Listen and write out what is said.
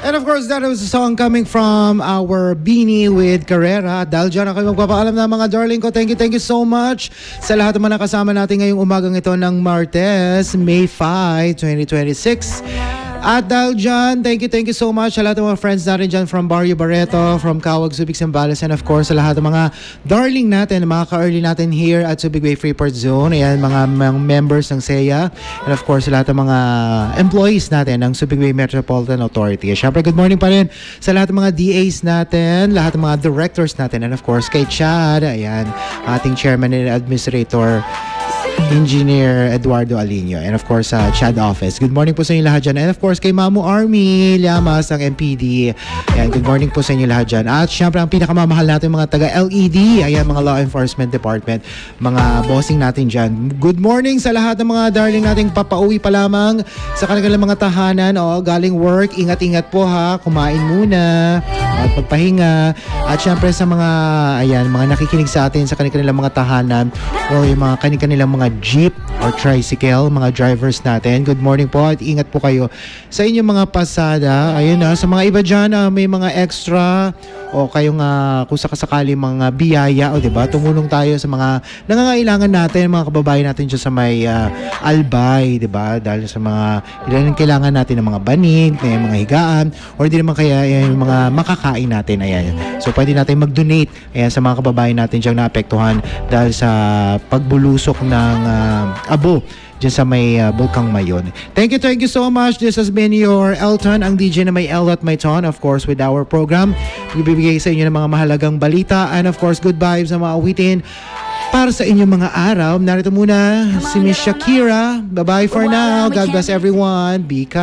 And of course, that was a song coming from our Beanie with Carrera. Dahil dyan ako magpapaalam na mga darling ko. Thank you so much sa lahat naman na kasama natin ngayong umagang ito ng Martes, May 5, 2026. At dahil dyan, thank you so much sa lahat ng mga friends natin dyan from Barrio Barreto, from Kawag, Subic, Zambales, and of course sa lahat ng mga darling natin, mga ka-early natin here at Subic Bay Freeport Zone. Ayan, mga members ng SEA, and of course sa lahat ng mga employees natin ng Subic Bay Metropolitan Authority. Siyempre, good morning pa rin sa lahat ng mga DAs natin, lahat ng mga directors natin, and of course kay Chad, ayan, ating chairman and administrator, Engineer Eduardo Alinio, and of course sa Chad Office. Good morning po sa inyo lahat dyan. And of course kay Mamu Army Llamas ng MPD. Ayan, good morning po sa inyo lahat dyan. At syempre ang pinakamamahal natin mga taga-LED, ayan, mga Law Enforcement Department, mga bossing natin dyan. Good morning sa lahat ng mga darling nating papauwi pa lamang sa kanilang mga tahanan. O, galing work, ingat-ingat po ha, kumain muna at pagpahinga. At syempre sa mga, ayan, mga nakikinig sa atin sa kanilang mga tahanan o yung mga kanilang mga jeep or tricycle, mga drivers natin. Good morning po at ingat po kayo sa inyong mga pasada. Ayun na, sa mga iba dyan, may mga extra o kayong kung sakasakali mga biyaya o diba, tumulong tayo sa mga nangangailangan natin, mga kababayan natin dyan sa may Albay, diba, dahil sa mga kailangan natin ng mga banig, mga higaan, or hindi naman kaya yung mga makakain natin. Ayan. So pwede natin mag-donate, ayan, sa mga kababayan natin dyan naapektuhan dahil sa pagbulusok ng abo dyan sa may Bulkang Mayon. Thank you so much. This has been your Elton, ang DJ na may L at may ton, of course, with our program. Ibibigay sa inyo ng mga mahalagang balita and of course, good vibes na maawitin para sa inyong mga araw. Narito muna si Miss Shakira. Bye-bye for now. God bless everyone. Be kind.